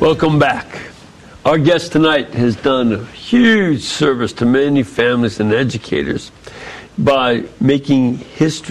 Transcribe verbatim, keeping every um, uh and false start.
Welcome back. Our guest tonight has done a huge service to many families and educators by making history